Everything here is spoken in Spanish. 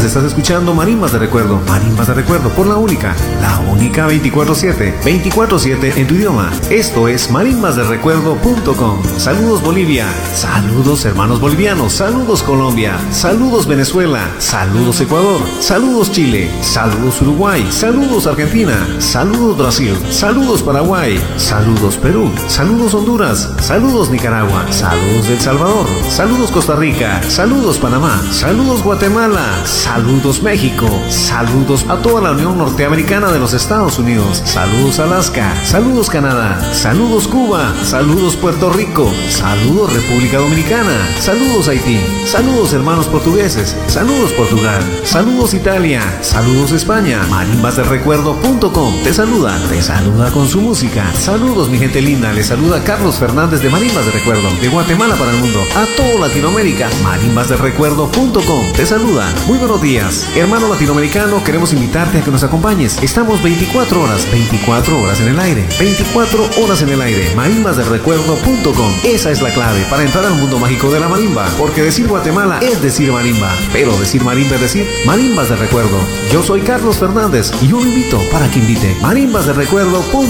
Estás escuchando Marimbas de Recuerdo por la única 24/7, 24/7 en tu idioma. Esto es marimbasderecuerdo.com. Saludos Bolivia, saludos hermanos bolivianos, saludos Colombia, saludos Venezuela, saludos Ecuador, saludos Chile, saludos Uruguay, saludos Argentina, saludos Brasil, saludos Paraguay, saludos Perú, saludos Honduras, saludos Nicaragua, saludos El Salvador, saludos Costa Rica, saludos Panamá, saludos Guatemala, saludos México, saludos a toda la Unión Norteamericana de los Estados Unidos, saludos Alaska, saludos Canadá, saludos Cuba, saludos Puerto Rico, saludos República Dominicana, saludos Haití, saludos hermanos portugueses, saludos Portugal, saludos Italia, saludos España. Marimbasderecuerdo.com te saluda con su música. Saludos mi gente linda, les saluda Carlos Fernández de Marimbas de Recuerdo, de Guatemala para el mundo, a toda Latinoamérica. Marimbasderecuerdo.com te saluda. Muy buenos días, hermano latinoamericano, queremos invitarte a que nos acompañes. Estamos 24 horas en el aire, 24 horas en el aire. Marimbasderecuerdo.com, esa es la clave para entrar al mundo mágico de la marimba, porque decir Guatemala es decir marimba, pero decir marimba es decir Marimbas de Recuerdo. Yo soy Carlos Fernández y yo lo invito para que invite. Marimbasderecuerdo.com.